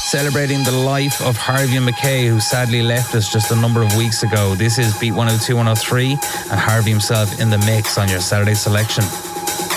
celebrating the life of Harvey McKay, who sadly left us just a number of weeks ago. This is Beat 102 103 and Harvey himself in the mix on your Saturday selection.